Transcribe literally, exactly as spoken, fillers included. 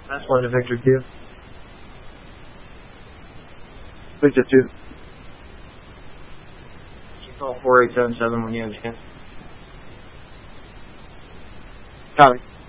That's one to Victor two. Victor two. You call four eight seven seven when you have a chance. Copy.